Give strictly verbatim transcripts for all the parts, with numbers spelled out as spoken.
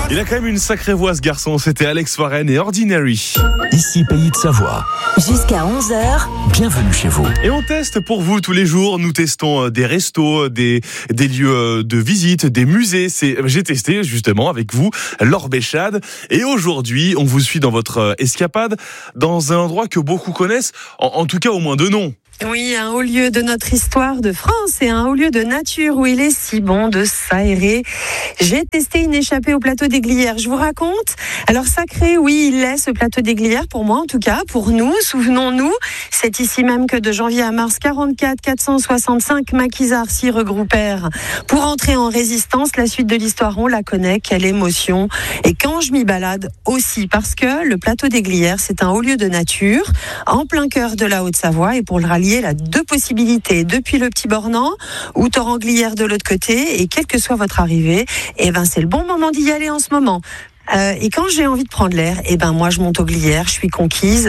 Il a quand même une sacrée voix ce garçon, c'était Alex Warren et Ordinary. Ici Pays de Savoie. Jusqu'à onze heures. Bienvenue chez vous. Et on teste pour vous tous les jours, nous testons des restos, des, des lieux de visite, des musées. C'est, j'ai testé justement avec vous Laure Béchade. Et aujourd'hui, on vous suit dans votre escapade dans un endroit que beaucoup connaissent, en, en tout cas au moins de nom. Oui, un haut lieu de notre histoire de France et un haut lieu de nature où il est si bon de s'aérer. J'ai testé une échappée au plateau des Glières, je vous raconte. Alors sacré, oui, il est ce plateau des Glières, pour moi en tout cas, pour nous, souvenons-nous, c'est ici même que de janvier à mars, quarante-quatre quatre cent soixante-cinq maquisards s'y regroupèrent pour entrer en résistance. La suite de l'histoire, on la connaît, quelle émotion. Et quand je m'y balade aussi, parce que le plateau des Glières, c'est un haut lieu de nature, en plein cœur de la Haute-Savoie, et pour le rallier, il y a deux possibilités, depuis le Petit Bornand ou Torrenglières de l'autre côté, et quelle que soit votre arrivée, eh ben c'est le bon moment d'y aller en ce moment. Euh, et quand j'ai envie de prendre l'air, eh ben moi je monte aux Glières, je suis conquise.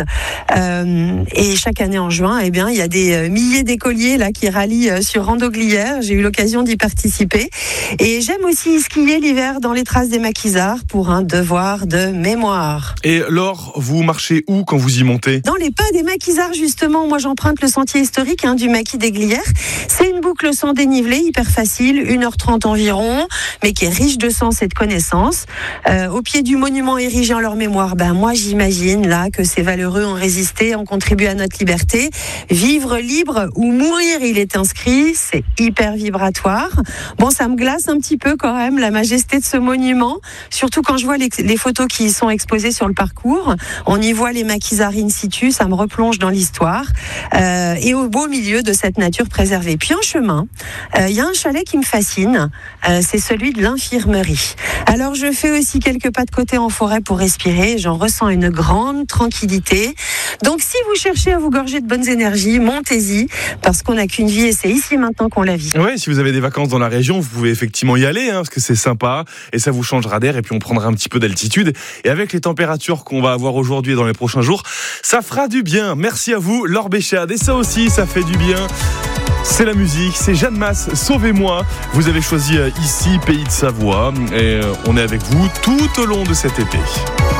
Euh, et chaque année en juin, eh bien il y a des euh, milliers d'écoliers là qui rallient euh, sur Rando Glières. J'ai eu l'occasion d'y participer. Et j'aime aussi skier l'hiver dans les traces des maquisards pour un devoir de mémoire. Et Laure, vous marchez où quand vous y montez ? Dans les pas des maquisards justement. Moi j'emprunte le sentier historique hein, du maquis des Glières. C'est une boucle sans dénivelé, hyper facile, une heure trente environ, mais qui est riche de sens et de connaissances. Euh, au pied du monument érigé en leur mémoire, ben moi j'imagine là que ces valeureux ont résisté, ont contribué à notre liberté. Vivre libre ou mourir, il est inscrit, c'est hyper vibratoire. Bon, ça me glace un petit peu quand même la majesté de ce monument, surtout quand je vois les, les photos qui y sont exposées sur le parcours. On y voit les maquisards in situ, ça me replonge dans l'histoire euh, et au beau milieu de cette nature préservée. Puis en chemin, il euh, y a un chalet qui me fascine, euh, c'est celui de l'infirmerie. Alors je fais aussi quelques pas de côté en forêt pour respirer, j'en ressens une grande tranquillité. Donc si vous cherchez à vous gorger de bonnes énergies, montez-y, parce qu'on n'a qu'une vie et c'est ici maintenant qu'on la vit. Ouais, si vous avez des vacances dans la région, vous pouvez effectivement y aller, hein, parce que c'est sympa, et ça vous changera d'air, et puis on prendra un petit peu d'altitude. Et avec les températures qu'on va avoir aujourd'hui et dans les prochains jours, ça fera du bien. Merci à vous, Laure Béchade. Et ça aussi, ça fait du bien. C'est la musique, c'est Jeanne Masse, Sauvez-moi. Vous avez choisi ici Pays de Savoie et on est avec vous tout au long de cet été.